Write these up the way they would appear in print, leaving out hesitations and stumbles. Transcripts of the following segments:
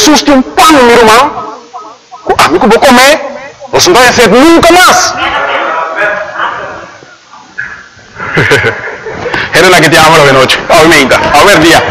Jesús tem um pão, meu irmão. Amigo, vou comer. Você não vai ser nunca mais. Era la que te amo de noche, obviamente, a ver día.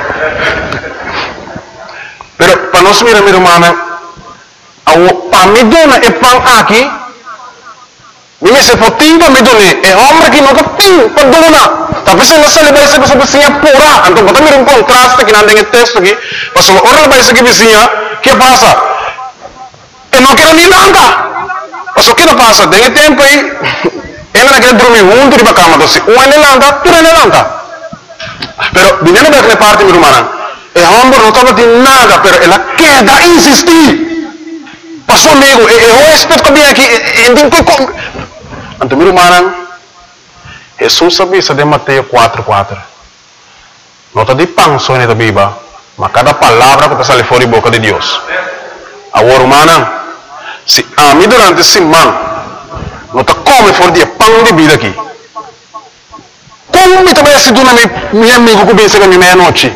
Pero para nós, meu irmão, para mim dona é pão aqui. Me se potinho me dona é homem que nunca tem para dona. Tapi se nós vai ser para vizinha pura. Então, bota mir contraste que não tem texto aqui. Mas o ora vai ser que vizinha, que passa? Eu não quero nem nada. Mas o que não passa? Tem tempo aí. Ela não quer dormir junto de cama, então se um é levanta, tu é levanta. Pero viniendo de aquela parte, meu irmão, o homem não estava de nada, pero ela quer insistir. Passou amigo, eu respeito que vem aqui, então meu irmão, Jesus sabia de Mateus 4:4. Não está de pão só na Bíblia, mas cada palavra que sai fora da boca de Deus. Agora, irmão, se a mim durante esse semana não está come fora de pão de vida aqui. Como me também se tu na minha amigo que pensa que é meia-noite?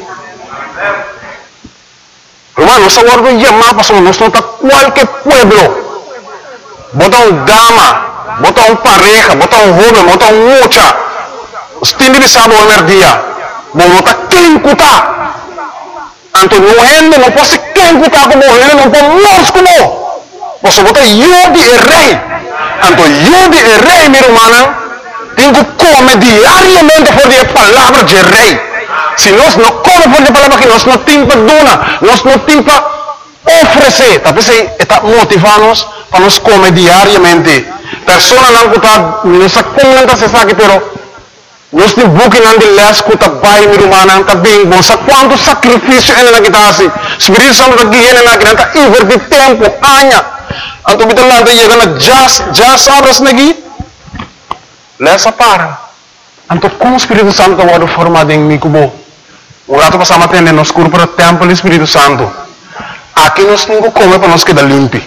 Irmão, nós agora vamos chamar para nós não está qualquer pueblo. Bota dama, bota pareja, bota jovem, bota mucha. Os tindos de sábado ao dia. Não está quem cutar. Então não rende, não pode ser quem cutar como ele, não pode nós como. Você bota eu de rei. Então eu de rei, meu irmão. Tenho que comer diariamente por a palavra de rei. Se nós não comemos por a palavra que nós não temos para donar, nós não temos para oferecer. Talvez está motivando-nos para nós comer diariamente. Pessoas não está, não se comenta se sabe, pero nós temos que não de les que está bem, meu irmão, está bem bom. Sabe quanto sacrifício ele não está assim? Espírito Santo está aqui, ele não está invertir tempo, anos. Então, kita lá chegando já sabes aqui. Lesa para. Então, como o Espírito Santo está formado em mim, como o rato passamos a ter nos corpo para o templo do Espírito Santo. Aqui nós temos que comer para nós quedar limpo.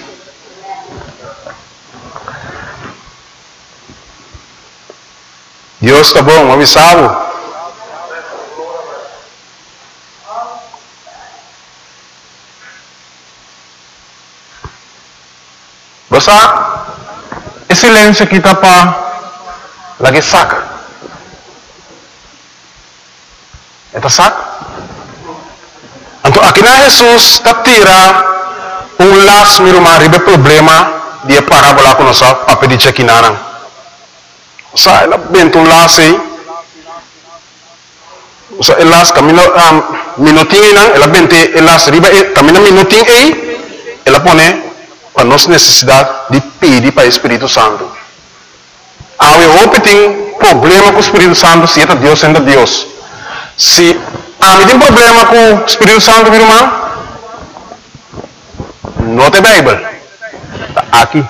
Deus está bom, avisado. Basta, esse silêncio aqui está para lagi saca. Eta saca. Então, aqui na Jesus está tira laço, meu irmão, ribe problema de parábola com nossa papo de chequinana. Sa, ela bem laço aí. Sa, elas camino minutinho não, ela bem te elas ribe camina minutinho aí, ela põe para nossa necessidade de pedir para o Espírito Santo. Eu tenho problema com o Espírito Santo, se é Deus, sendo Deus. Se me tem problema com o Espírito Santo, meu irmão, não tem Bíblia. Está aqui.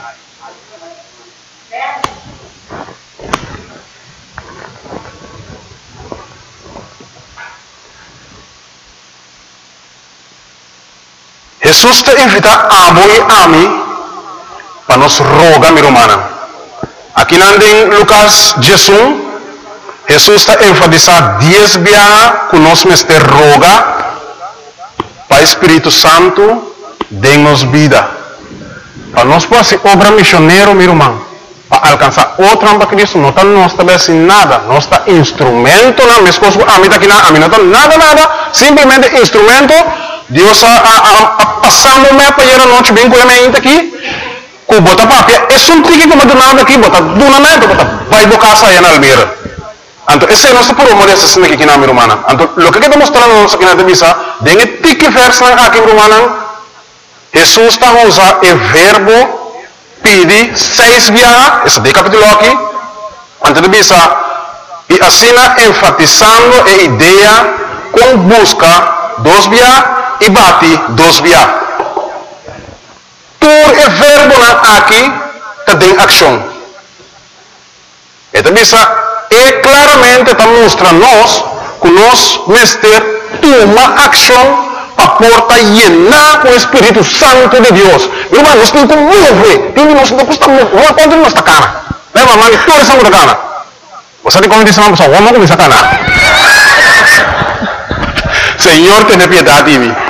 Jesus te invita a voi a mim para nos rogar, meu irmão. Aqui em Lucas 11, Jesus está enfatizando 10 vezes que nós mestre roga para o Espírito Santo dê-nos vida. Para nós poder ser obra missionária, meu irmão, para alcançar outra para Cristo, não está nós também sem nada, nós está instrumento, não, minhas coisas, a mim está aqui, a mim não está nada, simplesmente instrumento. Deus passando me para ir a noite bem com a minha aqui. Ku bota papia, é um tique como do nada aqui, bota do nada, bota vai do casa aí na Almeida. Então, esse é nosso programa dessa semana aqui na minha irmã. Então, o que está mostrando nós aqui na Devisa, tem tique verso aqui, minha irmã. Jesus está usando o verbo pedir 6 vezes, esse de capítulo aqui, antes de Devisa, e assim enfatizando a ideia com busca 2 vezes e bate 2 vezes. Por o verbo aqui tem ação. Então, é claramente está mostrando nós que nós mestre toma ação para porta llenar com o Espírito Santo de Deus. Irmão, nós temos que mover. Nós não custa mover. Quando nós está cara? Leva a mão e toda essa muda cara. Você tem como dizer uma pessoa, vamos começar a cara. Senhor, tenha piedade de mim.